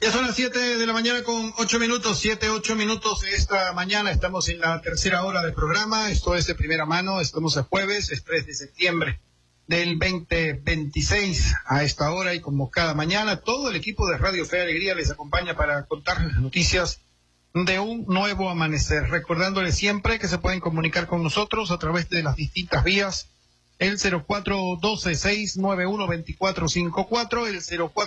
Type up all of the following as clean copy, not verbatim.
Ya son las 7 de la mañana con 8 minutos, 8 minutos de esta mañana. Estamos en la tercera hora del programa. Esto es de primera mano. Estamos el jueves, es 3 de septiembre del 2026. A esta hora y como cada mañana, todo el equipo de Radio Fe y Alegría les acompaña para contarles las noticias de un nuevo amanecer. Recordándoles siempre que se pueden comunicar con nosotros a través de las distintas vías. El 0412-691-2454, el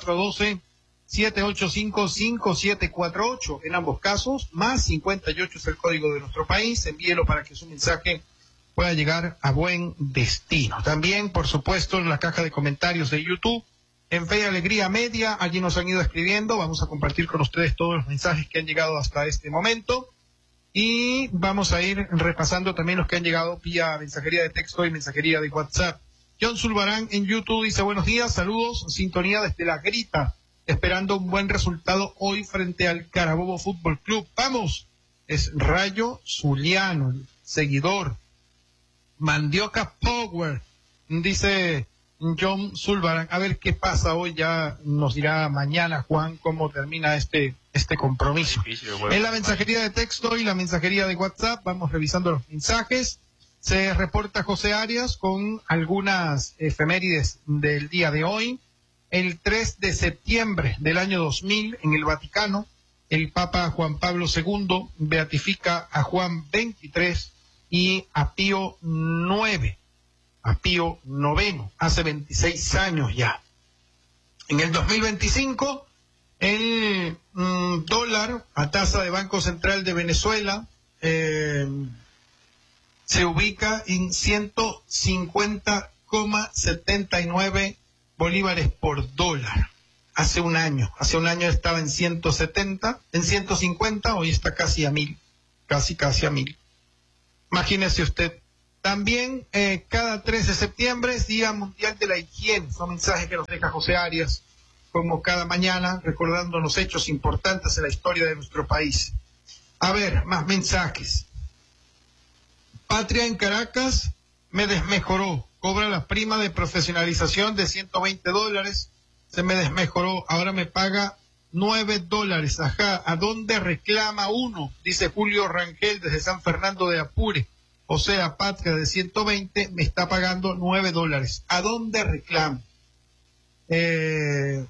0412-785-5748. En ambos casos, más 58 es el código de nuestro país. Envíelo para que su mensaje pueda llegar a buen destino. También, por supuesto, en la caja de comentarios de YouTube, en Fe y Alegría Media, allí nos han ido escribiendo. Vamos a compartir con ustedes todos los mensajes que han llegado hasta este momento. Y vamos a ir repasando también los que han llegado vía mensajería de texto y mensajería de WhatsApp. John Zulbarán en YouTube dice: buenos días, saludos, sintonía desde La Grita, esperando un buen resultado hoy frente al Carabobo Fútbol Club. ¡Vamos! Es Rayo Zuliano, el seguidor. Mandioca Power, dice John Zulbarán. A ver qué pasa hoy, ya nos dirá mañana Juan cómo termina este compromiso. En la mensajería de texto y la mensajería de WhatsApp vamos revisando los mensajes. Se reporta José Arias con algunas efemérides del día de hoy. El 3 de septiembre del año 2000, en el Vaticano, el Papa Juan Pablo II beatifica a Juan XXIII y a Pío IX. A Pío IX, hace 26 años ya. En el 2025, el dólar a tasa de Banco Central de Venezuela se ubica en 150,79 bolívares por dólar. Hace un año estaba en 150, hoy está casi a 1000, casi a 1000. Imagínese usted. También cada 3 de septiembre es Día Mundial de la Higiene. Son mensajes que nos deja José Arias, como cada mañana, recordándonos hechos importantes en la historia de nuestro país. A ver, más mensajes. Patria en Caracas me desmejoró. Cobra la prima de profesionalización de $120. Se me desmejoró. Ahora me paga $9. Ajá, ¿a dónde reclama uno? Dice Julio Rangel desde San Fernando de Apure. O sea, Patria de 120 me está pagando $9. ¿A dónde reclamo? ¿Qué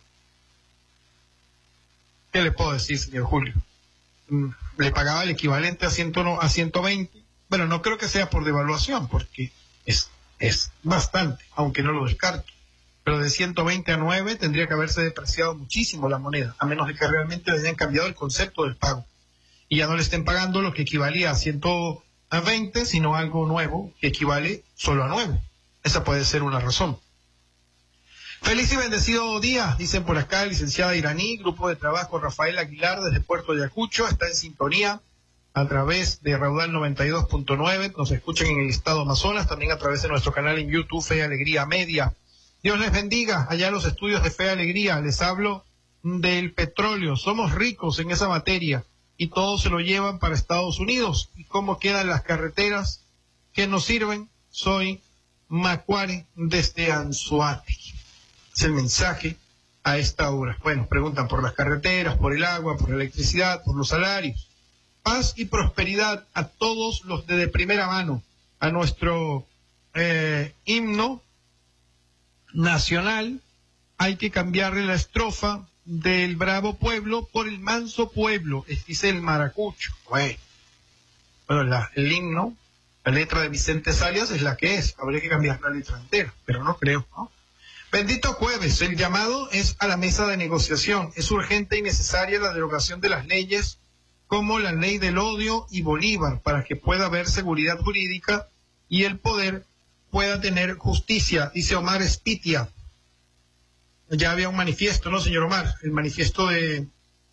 le puedo decir, señor Julio? Le pagaba el equivalente a 120. Bueno, no creo que sea por devaluación, porque es bastante, aunque no lo descarto. Pero de 120 a 9 tendría que haberse depreciado muchísimo la moneda, a menos de que realmente le hayan cambiado el concepto del pago. Y ya no le estén pagando lo que equivalía a 120, sino algo nuevo que equivale solo a 9. Esa puede ser una razón. Feliz y bendecido día, dicen por acá, licenciada Iraní. Grupo de trabajo Rafael Aguilar desde Puerto Ayacucho está en sintonía a través de Raudal 92.9. Nos escuchan en el estado Amazonas, también a través de nuestro canal en YouTube Fe y Alegría Media. Dios les bendiga. Allá en los estudios de Fe y Alegría les hablo del petróleo. Somos ricos en esa materia y todo se lo llevan para Estados Unidos. ¿Y cómo quedan las carreteras que nos sirven? Soy Macuare desde Anzoátegui. Es el mensaje a esta hora. Bueno, preguntan por las carreteras, por el agua, por la electricidad, por los salarios. Paz y prosperidad a todos los de primera mano, a nuestro himno nacional. Hay que cambiarle la estrofa del bravo pueblo por el manso pueblo, dice el maracucho. Bueno, el himno, la letra de Vicente Salias es la que es, habría que cambiar la letra entera, pero no creo, ¿no? Bendito jueves, el llamado es a la mesa de negociación. Es urgente y necesaria la derogación de las leyes como la ley del odio y Bolívar, para que pueda haber seguridad jurídica y el poder pueda tener justicia, dice Omar Espitia. Ya había un manifiesto, ¿no, señor Omar? El manifiesto que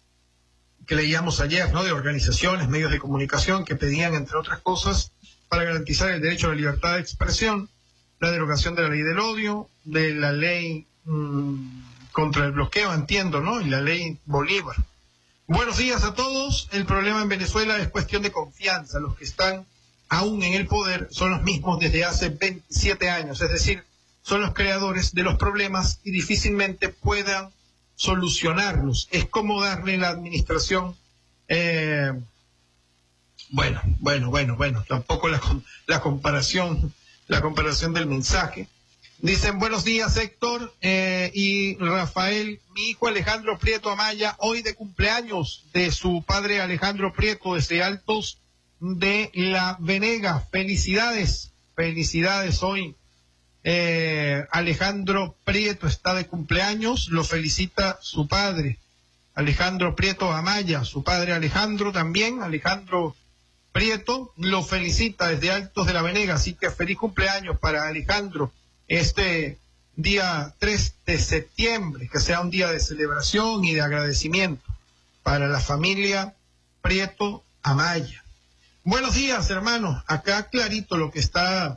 leíamos ayer, ¿no? De organizaciones, medios de comunicación que pedían, entre otras cosas, para garantizar el derecho a la libertad de expresión, la derogación de la ley del odio, de la ley contra el bloqueo, entiendo, ¿no? Y la ley Bolívar. Buenos días a todos. El problema en Venezuela es cuestión de confianza. Los que están aún en el poder son los mismos desde hace 27 años, es decir, son los creadores de los problemas y difícilmente puedan solucionarlos. Es como darle la administración, bueno, tampoco la comparación del mensaje. Dicen, buenos días, Héctor y Rafael. Mi hijo Alejandro Prieto Amaya, hoy de cumpleaños de su padre Alejandro Prieto, desde Altos de la Venega. Felicidades hoy. Alejandro Prieto está de cumpleaños, lo felicita su padre, Alejandro Prieto Amaya, su padre Alejandro también, Alejandro Prieto, lo felicita desde Altos de la Venega, así que feliz cumpleaños para Alejandro. Este día 3 de septiembre, que sea un día de celebración y de agradecimiento para la familia Prieto Amaya. Buenos días, hermanos. Acá clarito lo que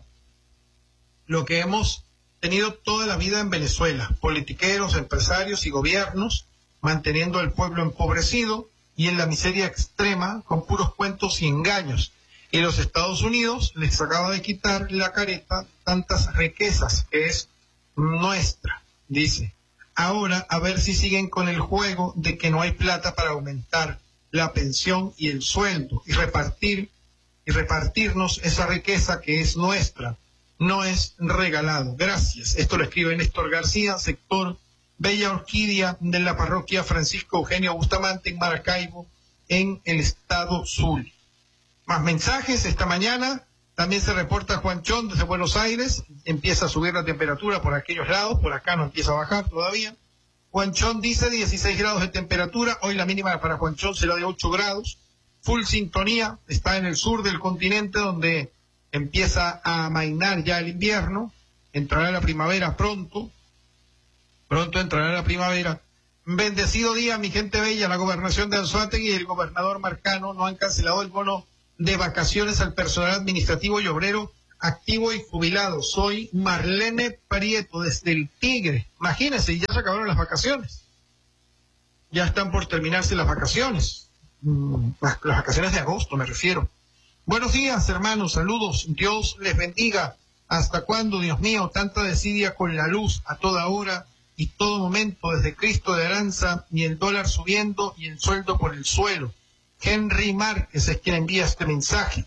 hemos tenido toda la vida en Venezuela. Politiqueros, empresarios y gobiernos manteniendo al pueblo empobrecido y en la miseria extrema con puros cuentos y engaños. Y los Estados Unidos les acaba de quitar la careta tantas riquezas que es nuestra, dice. Ahora a ver si siguen con el juego de que no hay plata para aumentar la pensión y el sueldo y repartirnos esa riqueza que es nuestra, no es regalado. Gracias. Esto lo escribe Néstor García, sector Bella Orquídea de la parroquia Francisco Eugenio Bustamante en Maracaibo, en el estado Zulia. Más mensajes esta mañana. También se reporta Juan Chón desde Buenos Aires. Empieza a subir la temperatura por aquellos lados. Por acá no empieza a bajar todavía. Juan Chón dice 16 grados de temperatura. Hoy la mínima para Juan Chón será de 8 grados. Full sintonía. Está en el sur del continente donde empieza a amainar ya el invierno. Entrará la primavera pronto. Pronto entrará la primavera. Bendecido día, mi gente bella. La gobernación de Anzoátegui y el gobernador Marcano no han cancelado el bono de vacaciones al personal administrativo y obrero activo y jubilado. Soy Marlene Prieto desde el Tigre. Imagínense, ya se acabaron las vacaciones. Ya están por terminarse las vacaciones. Las vacaciones de agosto me refiero. Buenos días, hermanos, saludos. Dios les bendiga. ¿Hasta cuándo, Dios mío, tanta desidia con la luz a toda hora y todo momento desde Cristo de Aranza y el dólar subiendo y el sueldo por el suelo? Henry Márquez es quien envía este mensaje.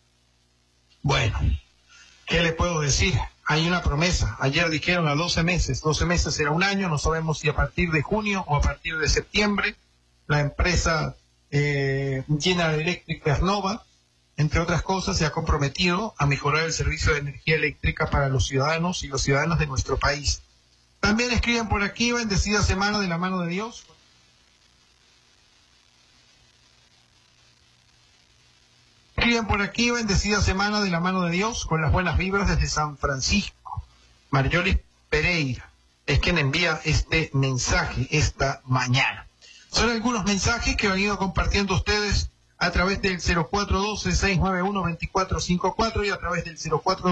Bueno, ¿qué le puedo decir? Hay una promesa. Ayer dijeron a 12 meses. 12 meses será un año. No sabemos si a partir de junio o a partir de septiembre. La empresa General Electric Vernova, entre otras cosas, se ha comprometido a mejorar el servicio de energía eléctrica para los ciudadanos y los ciudadanos de nuestro país. También escriben por aquí, bendecida semana de la mano de Dios. Escriben por aquí, bendecida semana de la mano de Dios, con las buenas vibras desde San Francisco. Marjorie Pereira es quien envía este mensaje esta mañana. Son algunos mensajes que han ido compartiendo ustedes a través del 0412-691-2454 y a través del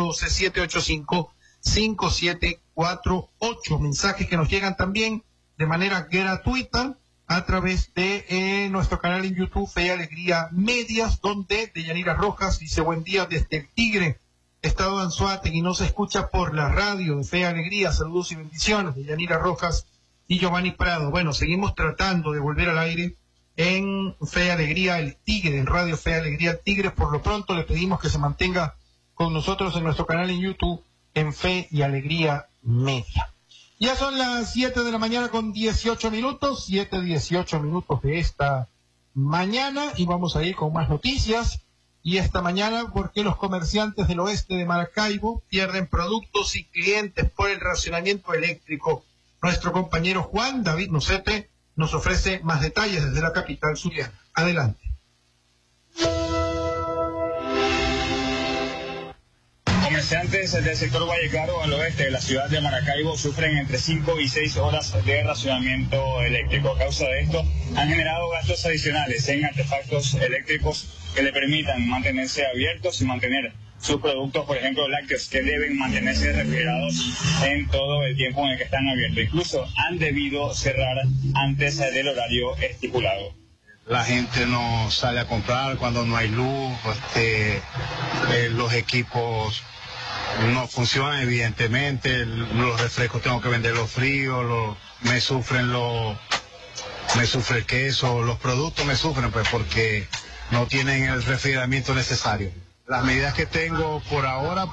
0412-785-5748. Mensajes que nos llegan también de manera gratuita a través de nuestro canal en YouTube, Fe y Alegría Medias, donde Deyanira Rojas dice: buen día desde el Tigre, estado de Anzoátegui, no se escucha por la radio de Fe y Alegría, saludos y bendiciones, Deyanira Rojas y Giovanni Prado. Bueno, seguimos tratando de volver al aire en Fe y Alegría El Tigre, en Radio Fe y Alegría El Tigre. Por lo pronto le pedimos que se mantenga con nosotros en nuestro canal en YouTube, en Fe y Alegría Media. Ya son las 7 de la mañana con 18 minutos, 7:18 minutos de esta mañana, y vamos a ir con más noticias. Y esta mañana, ¿por qué los comerciantes del oeste de Maracaibo pierden productos y clientes por el racionamiento eléctrico? Nuestro compañero Juan David Nocete nos ofrece más detalles desde la capital zuliana. Adelante. Comerciantes del sector Vallecaro al oeste de la ciudad de Maracaibo sufren entre 5 y 6 horas de racionamiento eléctrico. A causa de esto han generado gastos adicionales en artefactos eléctricos que le permitan mantenerse abiertos y mantener sus productos, por ejemplo lácteos, que deben mantenerse refrigerados en todo el tiempo en el que están abiertos. Incluso han debido cerrar antes del horario estipulado. La gente no sale a comprar cuando no hay luz, los equipos no funcionan evidentemente, los refrescos tengo que venderlos fríos, me sufren los me sufre el queso, los productos me sufren pues porque no tienen el refrigeramiento necesario. Las medidas que tengo por ahora,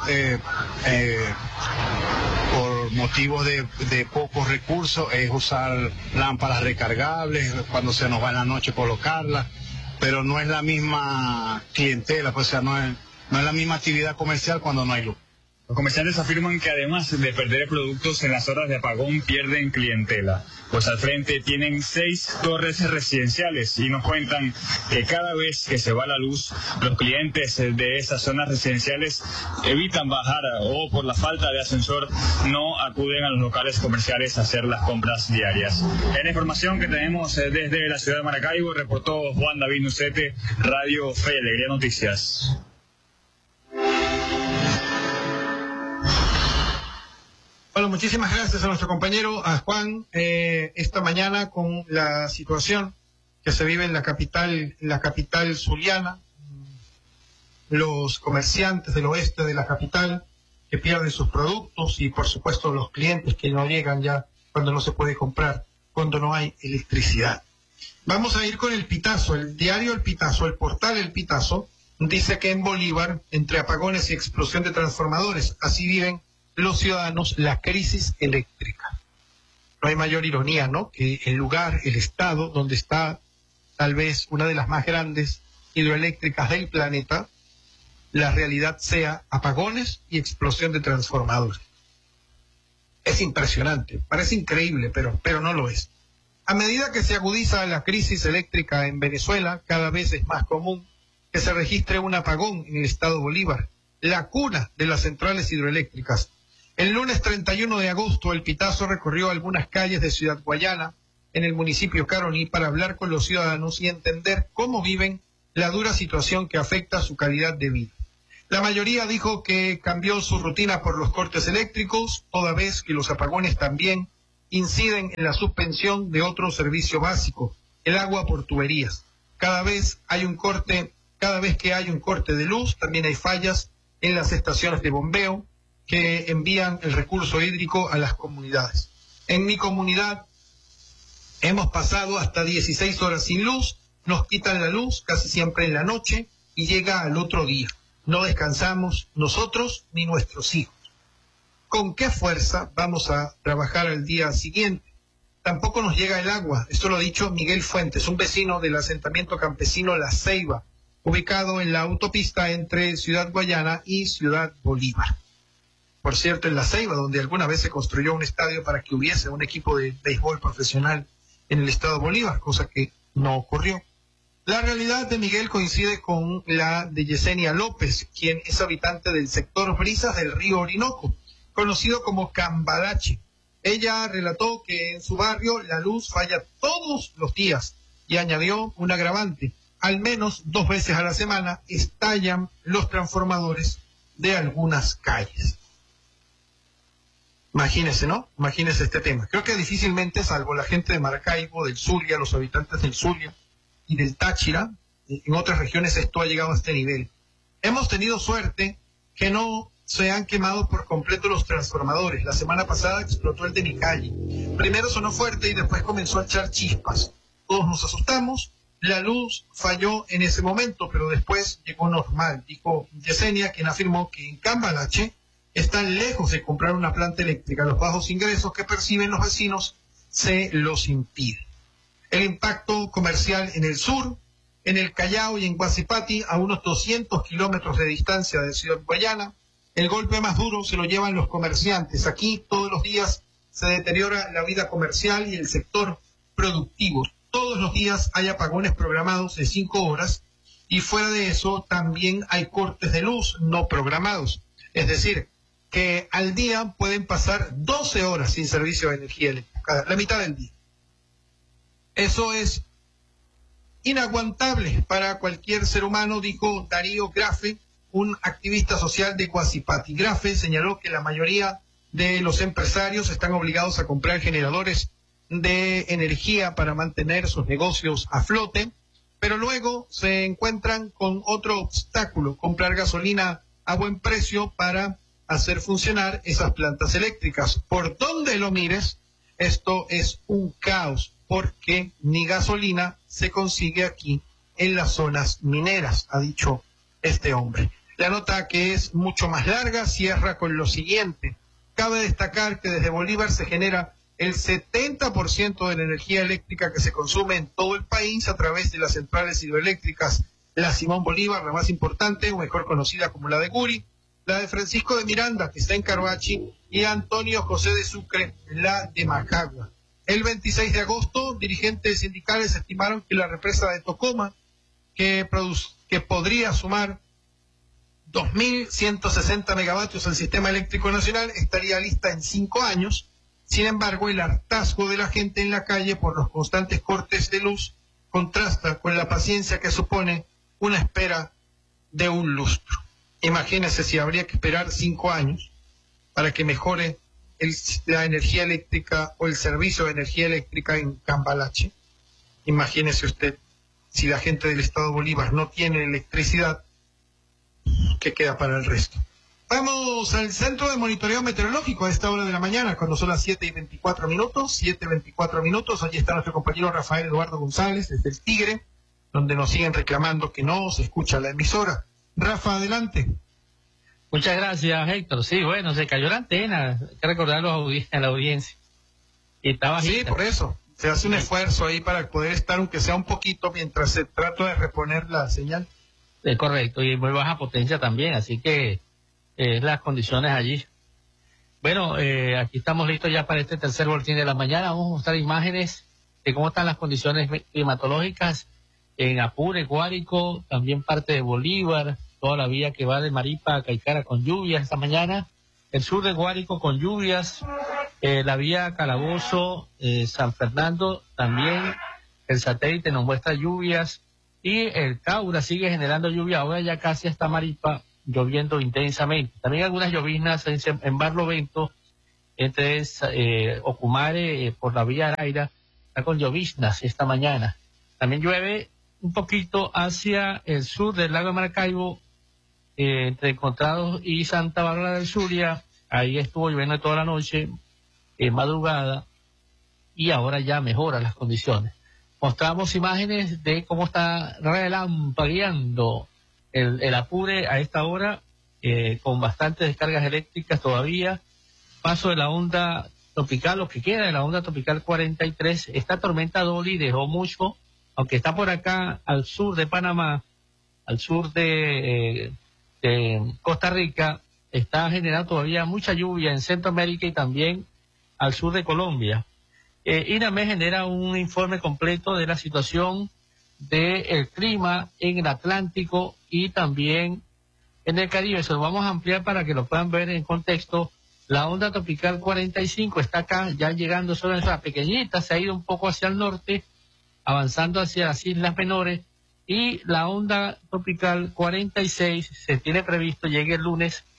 por motivos de pocos recursos, es usar lámparas recargables, cuando se nos va en la noche colocarlas, pero no es la misma clientela, pues, o sea, no es la misma actividad comercial cuando no hay luz. Los comerciantes afirman que además de perder productos en las horas de apagón, pierden clientela. Pues al frente tienen 6 torres residenciales y nos cuentan que cada vez que se va la luz, los clientes de esas zonas residenciales evitan bajar o por la falta de ascensor no acuden a los locales comerciales a hacer las compras diarias. Es la información que tenemos desde la ciudad de Maracaibo, reportó Juan David Nucete, Radio Fe y Alegría Noticias. Bueno, muchísimas gracias a nuestro compañero, a Juan, esta mañana con la situación que se vive en la capital zuliana, los comerciantes del oeste de la capital que pierden sus productos y por supuesto los clientes que no llegan ya cuando no se puede comprar, cuando no hay electricidad. Vamos a ir con el Pitazo, el diario El Pitazo, el portal El Pitazo, dice que en Bolívar, entre apagones y explosión de transformadores, así viven los ciudadanos la crisis eléctrica. No hay mayor ironía, ¿no?, que el lugar, el estado donde está tal vez una de las más grandes hidroeléctricas del planeta, la realidad sea apagones y explosión de transformadores. Es impresionante, parece increíble, pero no lo es. A medida que se agudiza la crisis eléctrica en Venezuela, cada vez es más común que se registre un apagón en el estado Bolívar, la cuna de las centrales hidroeléctricas. El lunes 31 de agosto, El Pitazo recorrió algunas calles de Ciudad Guayana, en el municipio Caroní, para hablar con los ciudadanos y entender cómo viven la dura situación que afecta su calidad de vida. La mayoría dijo que cambió su rutina por los cortes eléctricos, toda vez que los apagones también inciden en la suspensión de otro servicio básico, el agua por tuberías. Cada vez que hay un corte de luz, también hay fallas en las estaciones de bombeo que envían el recurso hídrico a las comunidades. En mi comunidad hemos pasado hasta 16 horas sin luz, nos quitan la luz casi siempre en la noche y llega al otro día. No descansamos nosotros ni nuestros hijos. ¿Con qué fuerza vamos a trabajar al día siguiente? Tampoco nos llega el agua. Esto lo ha dicho Miguel Fuentes, un vecino del asentamiento campesino La Ceiba, ubicado en la autopista entre Ciudad Guayana y Ciudad Bolívar. Por cierto, en La Ceiba, donde alguna vez se construyó un estadio para que hubiese un equipo de béisbol profesional en el estado Bolívar, cosa que no ocurrió. La realidad de Miguel coincide con la de Yesenia López, quien es habitante del sector Brisas del río Orinoco, conocido como Cambalache. Ella relató que en su barrio la luz falla todos los días y añadió un agravante. Al menos 2 veces a la semana estallan los transformadores de algunas calles. Imagínese, ¿no? Imagínese este tema. Creo que difícilmente, salvo la gente de Maracaibo, del Zulia, los habitantes del Zulia y del Táchira, en otras regiones esto ha llegado a este nivel. Hemos tenido suerte que no se han quemado por completo los transformadores. La semana pasada explotó el de mi calle. Primero sonó fuerte y después comenzó a echar chispas. Todos nos asustamos. La luz falló en ese momento, pero después llegó normal, dijo Yesenia, quien afirmó que en Cambalache están lejos de comprar una planta eléctrica. Los bajos ingresos que perciben los vecinos se los impiden. El impacto comercial en el sur, en el Callao y en Guasipati, a unos 200 kilómetros de distancia de Ciudad Guayana. El golpe más duro se lo llevan los comerciantes. Aquí todos los días se deteriora la vida comercial y el sector productivo. Todos los días hay apagones programados de 5 horas y fuera de eso también hay cortes de luz no programados. Es decir, que al día pueden pasar 12 horas sin servicio de energía eléctrica, la mitad del día. Eso es inaguantable para cualquier ser humano, dijo Darío Grafe, un activista social de Guasipati. Grafe señaló que la mayoría de los empresarios están obligados a comprar generadores de energía para mantener sus negocios a flote, pero luego se encuentran con otro obstáculo: comprar gasolina a buen precio para hacer funcionar esas plantas eléctricas. Por donde lo mires, esto es un caos. porque ni gasolina se consigue aquí en las zonas mineras, ha dicho este hombre. La nota, que es mucho más larga, cierra con lo siguiente. Cabe destacar que desde Bolívar se genera el 70% de la energía eléctrica que se consume en todo el país a través de las centrales hidroeléctricas. La Simón Bolívar, la más importante, o mejor conocida como la de Guri, la de Francisco de Miranda, que está en Carhuachi, y Antonio José de Sucre, la de Macagua. El 26 de agosto, dirigentes sindicales estimaron que la represa de Tocoma, que podría sumar 2.160 megavatios al sistema eléctrico nacional, estaría lista en 5 años. Sin embargo, el hartazgo de la gente en la calle por los constantes cortes de luz contrasta con la paciencia que supone una espera de un lustro. Imagínense si habría que esperar 5 años para que mejore la energía eléctrica o el servicio de energía eléctrica en Cambalache. Imagínese usted, si la gente del estado Bolívar no tiene electricidad, ¿qué queda para el resto? Vamos al centro de monitoreo meteorológico a esta hora de la mañana, cuando son las 7:24 minutos. 7:24 minutos. Allí está nuestro compañero Rafael Eduardo González, desde el Tigre, donde nos siguen reclamando que no se escucha la emisora. Rafa, adelante. Muchas gracias, Héctor. Sí, bueno, se cayó la antena. Hay que recordarlo a la audiencia. Y está bajita. Sí, por eso. Se hace un esfuerzo ahí para poder estar, aunque sea un poquito, mientras se trata de reponer la señal. Es correcto, y muy baja potencia también, así que las condiciones allí. Bueno, aquí estamos listos ya para este tercer boletín de la mañana. Vamos a mostrar imágenes de cómo están las condiciones climatológicas en Apure, Guárico, también parte de Bolívar, toda la vía que va de Maripa a Caicara con lluvias esta mañana, el sur de Guárico con lluvias, la vía Calabozo, San Fernando también, el satélite nos muestra lluvias, y el Caura sigue generando lluvia, ahora ya casi hasta Maripa lloviendo intensamente. También algunas lloviznas en Barlovento, entre Ocumare, por la vía Araira, está con lloviznas esta mañana. También llueve un poquito hacia el sur del lago de Maracaibo, entre Encontrados y Santa Bárbara del Zulia. Ahí estuvo lloviendo toda la noche, madrugada, y ahora ya mejoran las condiciones. Mostramos imágenes de cómo está relampagueando el Apure a esta hora, con bastantes descargas eléctricas todavía. Paso de la onda tropical, lo que queda de la onda tropical 43. Esta tormenta Dolly dejó mucho, aunque está por acá al sur de Panamá, al sur de Costa Rica, está generando todavía mucha lluvia en Centroamérica y también al sur de Colombia. INAME genera un informe completo de la situación del clima en el Atlántico y también en el Caribe. Se lo vamos a ampliar para que lo puedan ver en contexto. La onda tropical 45 está acá, ya llegando sobre esa pequeñita, se ha ido un poco hacia el norte, avanzando hacia las Islas Menores, y la onda tropical 46 se tiene previsto llegue el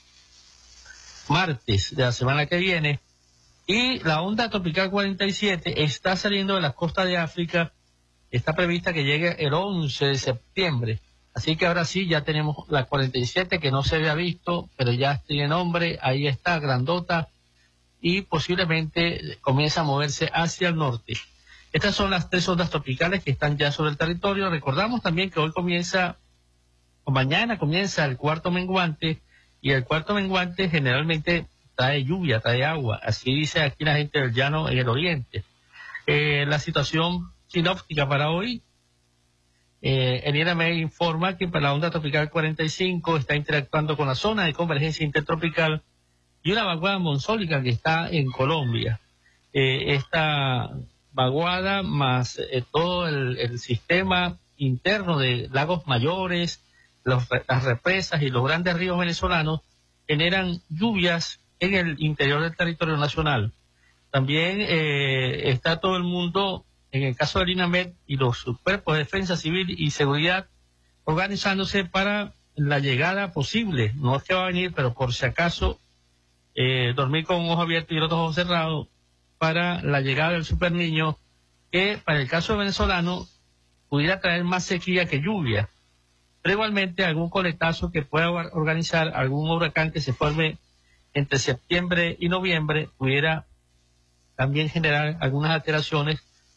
martes de la semana que viene. Y la onda tropical 47 está saliendo de la costa de África, está prevista que llegue el 11 de septiembre. Así que ahora sí, ya tenemos la 47 que no se había visto, pero ya tiene nombre, ahí está, grandota, y posiblemente comienza a moverse hacia el norte. Estas son las 3 ondas tropicales que están ya sobre el territorio. Recordamos también que mañana comienza el cuarto menguante, y el cuarto menguante generalmente trae lluvia, trae agua, así dice aquí la gente del llano en el oriente. La situación sinóptica para hoy, el INAME informa que para la onda tropical 45 está interactuando con la zona de convergencia intertropical y una vaguada monzónica que está en Colombia. Esta vaguada más todo el sistema interno de lagos mayores, las represas y los grandes ríos venezolanos generan lluvias en el interior del territorio nacional. También está todo el mundo, en el caso del INAMED y los cuerpos de defensa civil y seguridad, organizándose para la llegada posible. No es que va a venir, pero por si acaso, dormir con un ojo abierto y el otro ojo cerrado para la llegada del Super Niño, que para el caso venezolano pudiera traer más sequía que lluvia. Pero igualmente algún coletazo que pueda organizar algún huracán que se forme entre septiembre y noviembre pudiera también generar algunas alteraciones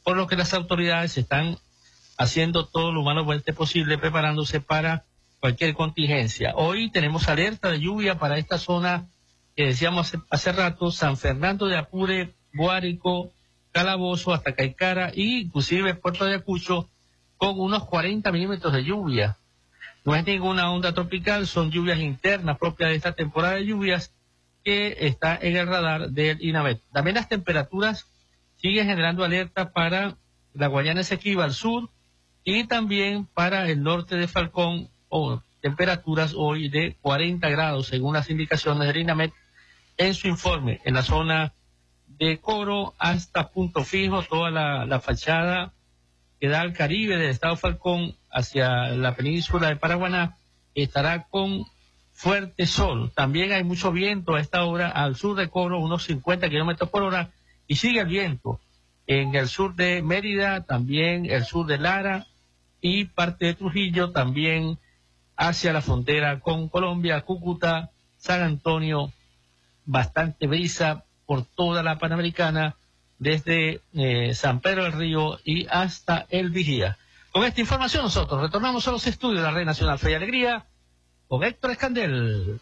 por lo que las autoridades están haciendo todo lo humanamente posible, preparándose para cualquier contingencia. Hoy tenemos alerta de lluvia para esta zona que decíamos hace rato, San Fernando de Apure, Guárico, Calabozo, hasta Caicara y inclusive Puerto de Ayacucho, con unos 40 milímetros de lluvia. No es ninguna onda tropical, son lluvias internas propias de esta temporada de lluvias que está en el radar del INAMET. También las temperaturas siguen generando alerta para la Guayana Esequiba al sur y también para el norte de Falcón, o temperaturas hoy de 40 grados según las indicaciones del INAMET en su informe. En la zona de Coro hasta Punto Fijo, toda la fachada que da al Caribe del estado Falcón hacia la península de Paraguaná estará con fuerte sol. También hay mucho viento a esta hora al sur de Coro, unos 50 kilómetros por hora, y sigue el viento en el sur de Mérida, también el sur de Lara y parte de Trujillo, también hacia la frontera con Colombia, Cúcuta, San Antonio, bastante brisa por toda la Panamericana, desde San Pedro del Río y hasta El Vigía. Con esta información nosotros retornamos a los estudios de la Red Nacional Fe y Alegría con Héctor Escandel.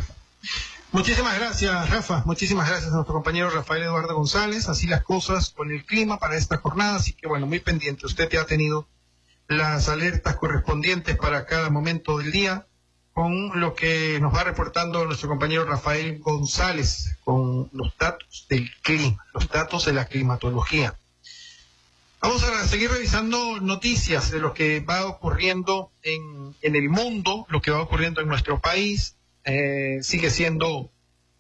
Muchísimas gracias, Rafa. Muchísimas gracias a nuestro compañero Rafael Eduardo González. Así las cosas con el clima para esta jornada, así que bueno, muy pendiente. Usted ya ha tenido las alertas correspondientes para cada momento del día, con lo que nos va reportando nuestro compañero Rafael González, con los datos del clima, los datos de la climatología. Vamos a seguir revisando noticias de lo que va ocurriendo en el mundo, lo que va ocurriendo en nuestro país. Sigue siendo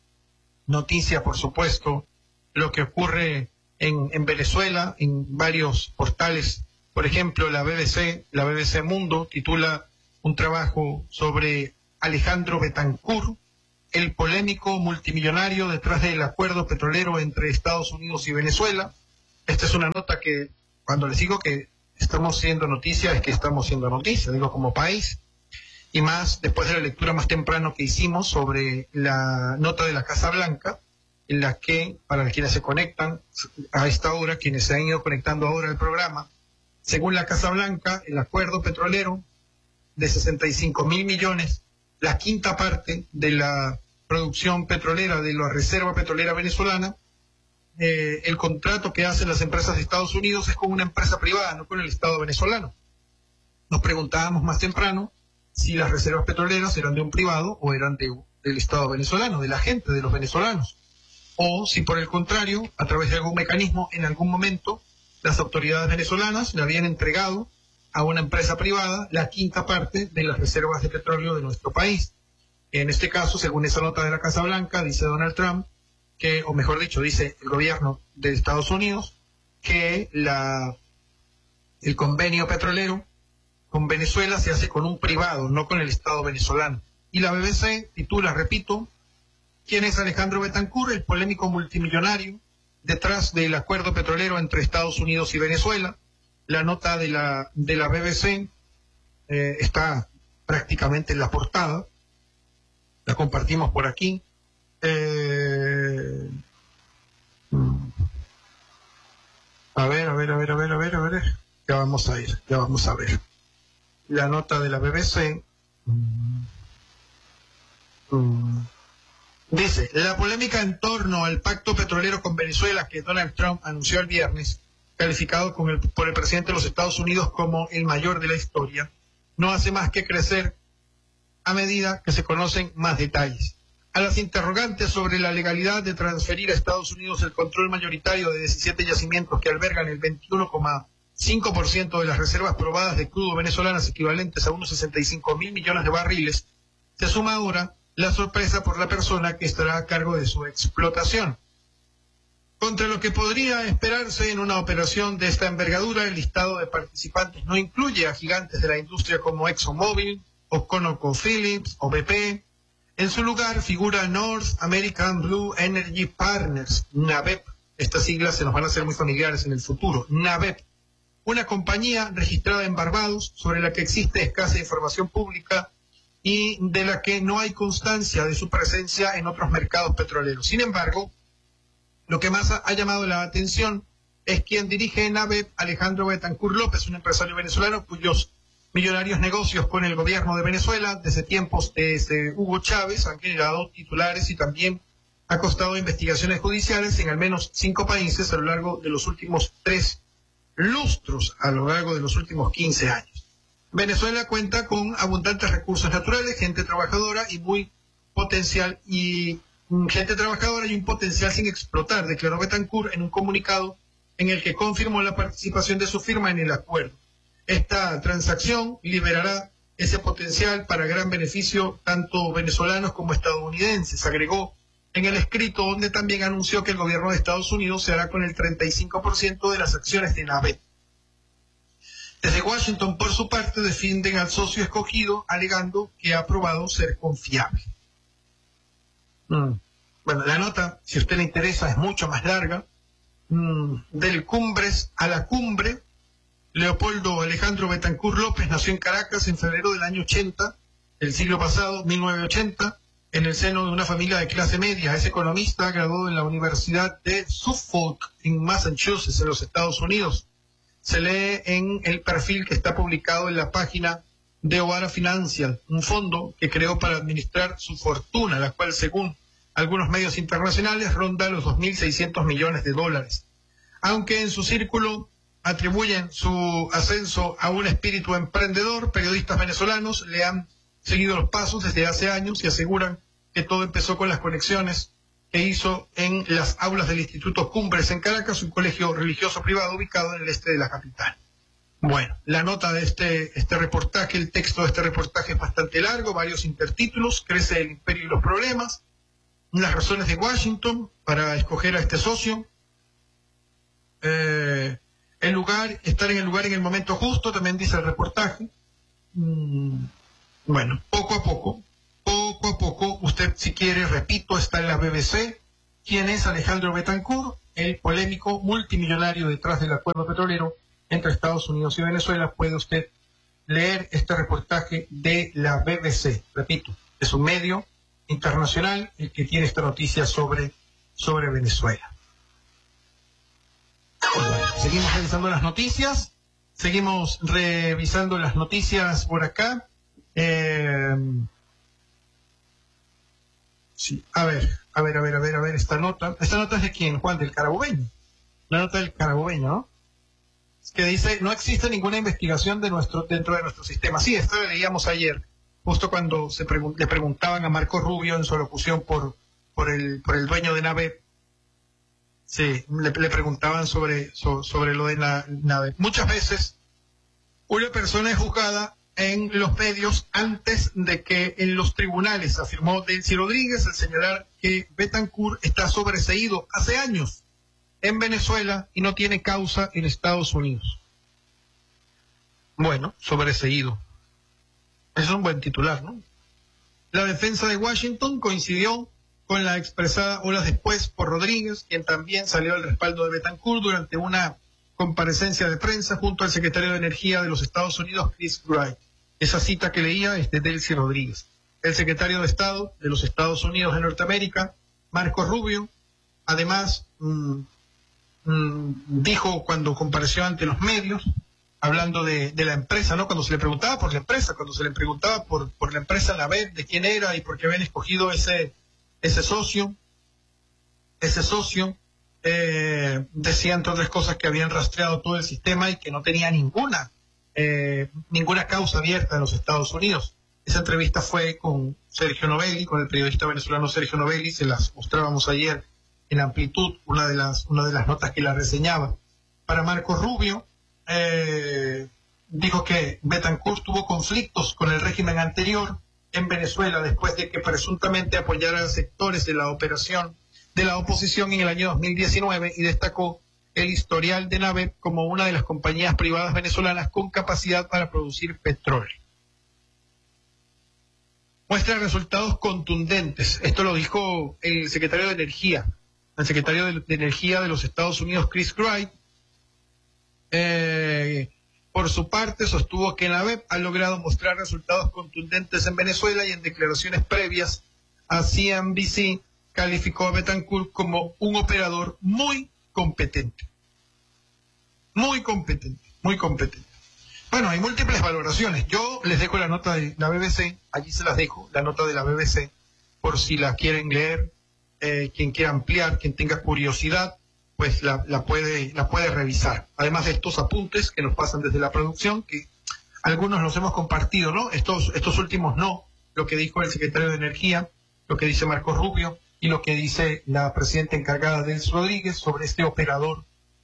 noticia, por supuesto, lo que ocurre en Venezuela, en varios portales. Por ejemplo, la BBC Mundo titula un trabajo sobre Alejandro Betancourt, el polémico multimillonario detrás del acuerdo petrolero entre Estados Unidos y Venezuela. Esta es una nota que, cuando les digo que estamos siendo noticia, es que estamos siendo noticia, digo como país, y más después de la lectura más temprano que hicimos sobre la nota de la Casa Blanca, en la que, para quienes se conectan a esta hora, quienes se han ido conectando ahora al programa, según la Casa Blanca, el acuerdo petrolero de 65.000 millones, la quinta parte de la producción petrolera, de la reserva petrolera venezolana, el contrato que hacen las empresas de Estados Unidos es con una empresa privada, no con el Estado venezolano. Nos preguntábamos más temprano si las reservas petroleras eran de un privado o eran del Estado venezolano, de la gente, de los venezolanos, o si por el contrario, a través de algún mecanismo, en algún momento, las autoridades venezolanas le habían entregado a una empresa privada la quinta parte de las reservas de petróleo de nuestro país. En este caso, según esa nota de la Casa Blanca, dice Donald Trump, que, o mejor dicho, dice el gobierno de Estados Unidos, que el convenio petrolero con Venezuela se hace con un privado, no con el Estado venezolano. Y la BBC titula, repito, ¿quién es Alejandro Betancourt, el polémico multimillonario detrás del acuerdo petrolero entre Estados Unidos y Venezuela? La nota de la BBC está prácticamente en la portada, la compartimos por aquí. A ver, ya vamos a ver. La nota de la BBC dice, la polémica en torno al pacto petrolero con Venezuela que Donald Trump anunció el viernes, calificado por el presidente de los Estados Unidos como el mayor de la historia, no hace más que crecer a medida que se conocen más detalles. A las interrogantes sobre la legalidad de transferir a Estados Unidos el control mayoritario de 17 yacimientos que albergan el 21,5% de las reservas probadas de crudo venezolanas, equivalentes a unos 65.000 millones de barriles, se suma ahora la sorpresa por la persona que estará a cargo de su explotación. Contra lo que podría esperarse en una operación de esta envergadura, el listado de participantes no incluye a gigantes de la industria como ExxonMobil, o ConocoPhillips, o BP. En su lugar figura North American Blue Energy Partners, NABEP. Estas siglas se nos van a hacer muy familiares en el futuro. NABEP, una compañía registrada en Barbados sobre la que existe escasa información pública y de la que no hay constancia de su presencia en otros mercados petroleros. Sin embargo, lo que más ha llamado la atención es quien dirige NABEP, Alejandro Betancur López, un empresario venezolano cuyos millonarios negocios con el gobierno de Venezuela desde tiempos de Hugo Chávez han generado titulares y también ha costado investigaciones judiciales en al menos 5 países a lo largo de los últimos 3 lustros, a lo largo de los últimos 15 años. Venezuela cuenta con abundantes recursos naturales, gente trabajadora y un potencial sin explotar, declaró Betancur en un comunicado en el que confirmó la participación de su firma en el acuerdo. Esta transacción liberará ese potencial para gran beneficio tanto venezolanos como estadounidenses, agregó en el escrito, donde también anunció que el gobierno de Estados Unidos se hará con el 35% de las acciones de NABEP. Desde Washington, por su parte, defienden al socio escogido, alegando que ha probado ser confiable. Bueno, la nota, si a usted le interesa, es mucho más larga. Del Cumbres a la Cumbre, Leopoldo Alejandro Betancur López nació en Caracas en febrero del año 80, del siglo pasado, 1980, en el seno de una familia de clase media. Es economista, graduado en la Universidad de Suffolk, en Massachusetts, en los Estados Unidos. Se lee en el perfil que está publicado en la página de Ovara Financial, un fondo que creó para administrar su fortuna, la cual, según algunos medios internacionales, ronda los $2.600 millones. Aunque en su círculo atribuyen su ascenso a un espíritu emprendedor, periodistas venezolanos le han seguido los pasos desde hace años y aseguran que todo empezó con las conexiones que hizo en las aulas del Instituto Cumbres en Caracas, un colegio religioso privado ubicado en el este de la capital. Bueno, la nota de este reportaje, el texto de este reportaje es bastante largo, varios intertítulos: crece el imperio y los problemas, las razones de Washington para escoger a este socio, estar en el lugar en el momento justo, también dice el reportaje. Bueno, poco a poco, usted si quiere, repito, está en la BBC. ¿Quién es Alejandro Betancur? El polémico multimillonario detrás del acuerdo petrolero entre Estados Unidos y Venezuela. Puede usted leer este reportaje de la BBC. Repito, es un medio internacional el que tiene esta noticia sobre Venezuela. Bueno, seguimos revisando las noticias, por acá. Sí, a ver, esta nota es de quién, Juan, del Carabobeño. La nota del Carabobeño, ¿no? Es que dice, no existe ninguna investigación dentro de nuestro sistema. Sí, esto lo leíamos ayer, justo cuando le preguntaban a Marco Rubio en su locución por el dueño de NABEP. Sí, le preguntaban sobre lo de la NABEP. Muchas veces una persona es juzgada en los medios antes de que en los tribunales, afirmó Delcy Rodríguez al señalar que Betancur está sobreseído hace años en Venezuela y no tiene causa en Estados Unidos. Bueno, sobreseído. Es un buen titular, ¿no? La defensa de Washington coincidió con la expresada horas después por Rodríguez, quien también salió al respaldo de Betancur durante una comparecencia de prensa junto al secretario de Energía de los Estados Unidos, Chris Wright. Esa cita que leía es de Delcy Rodríguez. El secretario de Estado de los Estados Unidos de Norteamérica, Marco Rubio, además dijo cuando compareció ante los medios, hablando de la empresa, ¿no? Cuando se le preguntaba por la empresa, por la empresa NABEP, de quién era y por qué habían escogido ese socio, decía, entre otras cosas, que habían rastreado todo el sistema y que no tenía ninguna causa abierta en los Estados Unidos. Esa entrevista fue con Sergio Novelli, con el periodista venezolano Sergio Novelli, se las mostrábamos ayer en Amplitud, una de las notas que la reseñaba. Para Marco Rubio, dijo que Betancur tuvo conflictos con el régimen anterior en Venezuela después de que presuntamente apoyara a sectores de la oposición en el año 2019, y destacó el historial de NABEP como una de las compañías privadas venezolanas con capacidad para producir petróleo. Muestra resultados contundentes. Esto lo dijo el secretario de Energía, de los Estados Unidos, Chris Wright. Por su parte, sostuvo que NABEP ha logrado mostrar resultados contundentes en Venezuela, y en declaraciones previas a CNBC calificó a Betancur como un operador muy competente. muy competente, muy competente. Bueno, hay múltiples valoraciones. Yo les dejo la nota de la BBC, allí se las dejo, la nota de la BBC, por si la quieren leer, quien quiera ampliar, quien tenga curiosidad, pues la puede revisar. Además de estos apuntes que nos pasan desde la producción, que algunos los hemos compartido, ¿no? Estos últimos no, lo que dijo el secretario de Energía, lo que dice Marco Rubio y lo que dice la presidenta encargada Delcy Rodríguez sobre este operador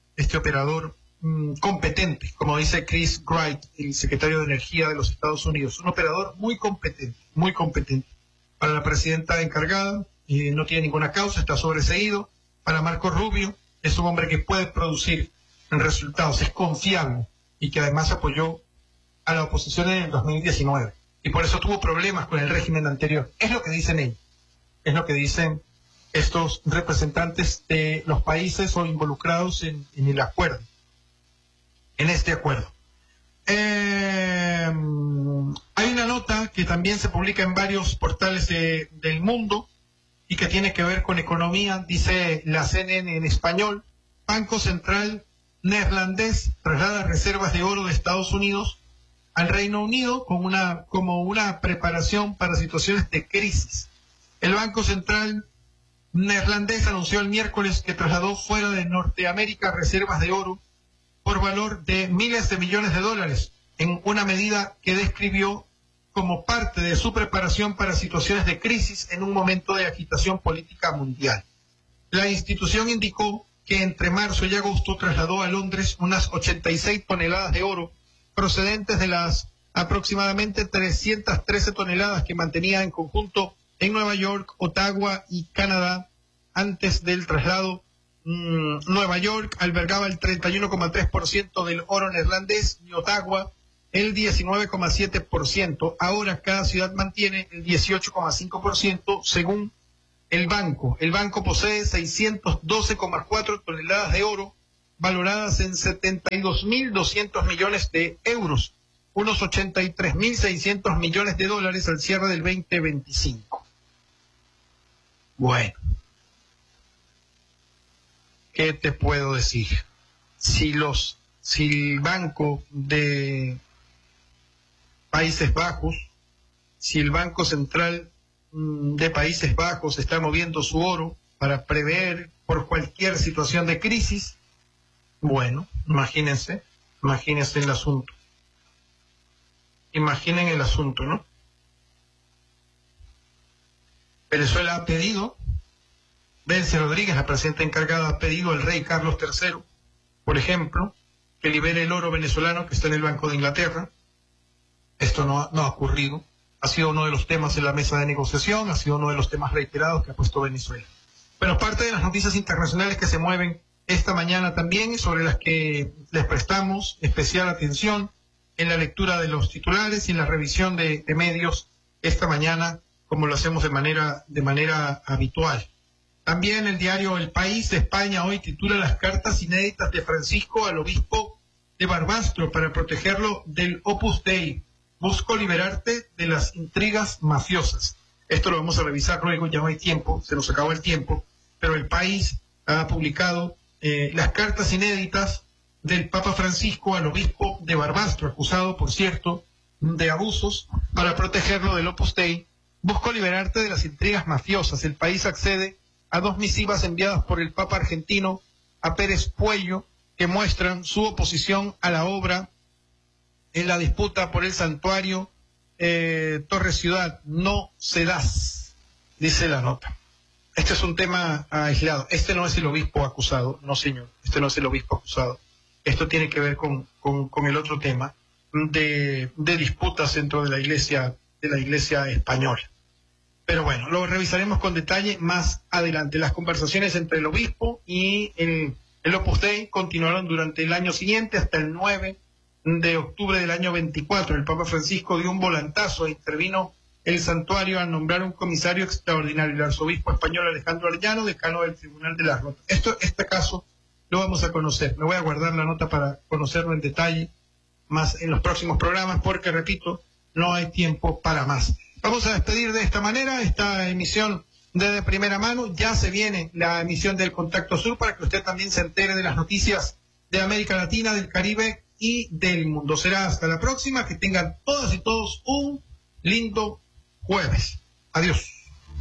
competente, como dice Chris Wright, el secretario de Energía de los Estados Unidos, un operador muy competente, muy competente. Para la presidenta encargada, no tiene ninguna causa, está sobreseído. Para Marco Rubio, es un hombre que puede producir resultados, es confiable y que además apoyó a la oposición en el 2019 y por eso tuvo problemas con el régimen anterior. Es lo que dicen ellos, es lo que dicen estos representantes de los países o involucrados en el acuerdo, en este acuerdo. Hay una nota que también se publica en varios portales del mundo y que tiene que ver con economía. Dice la CNN en español: Banco Central neerlandés traslada reservas de oro de Estados Unidos al Reino Unido como una preparación para situaciones de crisis. El Banco Central neerlandés anunció el miércoles que trasladó fuera de Norteamérica reservas de oro por valor de miles de millones de dólares, en una medida que describió como parte de su preparación para situaciones de crisis en un momento de agitación política mundial. La institución indicó que entre marzo y agosto trasladó a Londres unas 86 toneladas de oro procedentes de las aproximadamente 313 toneladas que mantenía en conjunto en Nueva York, Ottawa y Canadá. Antes del traslado, Nueva York albergaba el 31,3% del oro neerlandés y Ottawa el 19,7%. Ahora cada ciudad mantiene el 18,5% según el banco. El banco posee 612,4 toneladas de oro valoradas en 72.200 millones de euros, unos 83.600 millones de dólares al cierre del 2025. Bueno, ¿qué te puedo decir? Si el Banco de Países Bajos, si el Banco Central de Países Bajos está moviendo su oro para prever por cualquier situación de crisis, bueno, imagínense el asunto. Imaginen el asunto, ¿no? Venezuela ha pedido, Delcy Rodríguez, la presidenta encargada, ha pedido al rey Carlos III, por ejemplo, que libere el oro venezolano que está en el Banco de Inglaterra. Esto no ha ocurrido. Ha sido uno de los temas en la mesa de negociación, ha sido uno de los temas reiterados que ha puesto Venezuela. Pero parte de las noticias internacionales que se mueven esta mañana también, sobre las que les prestamos especial atención en la lectura de los titulares y en la revisión de medios esta mañana, como lo hacemos de manera habitual. También el diario El País de España hoy titula las cartas inéditas de Francisco al obispo de Barbastro para protegerlo del Opus Dei. Busco liberarte de las intrigas mafiosas. Esto lo vamos a revisar luego, ya no hay tiempo, se nos acabó el tiempo, pero El País ha publicado las cartas inéditas del Papa Francisco al obispo de Barbastro, acusado, por cierto, de abusos, para protegerlo del Opus Dei. Busco liberarte de las intrigas mafiosas. El País accede a 2 misivas enviadas por el Papa argentino a Pérez Puello, que muestran su oposición a la obra en la disputa por el santuario Torre Ciudad. No cedás, dice la nota. Este es un tema aislado. Este no es el obispo acusado, no señor, este no es el obispo acusado. Esto tiene que ver con el otro tema de disputas dentro de la iglesia española. Pero bueno, lo revisaremos con detalle más adelante. Las conversaciones entre el obispo y el Opus Dei continuaron durante el año siguiente hasta el 9 de octubre del año 24. El Papa Francisco dio un volantazo e intervino el santuario al nombrar un comisario extraordinario, el arzobispo español Alejandro Arellano, decano del Tribunal de la Rota. Este caso lo vamos a conocer. Me voy a guardar la nota para conocerlo en detalle más en los próximos programas, porque, repito, no hay tiempo para más. Vamos a despedir de esta manera esta emisión de primera mano. Ya se viene la emisión del Contacto Sur para que usted también se entere de las noticias de América Latina, del Caribe y del mundo. Será hasta la próxima. Que tengan todas y todos un lindo jueves. Adiós.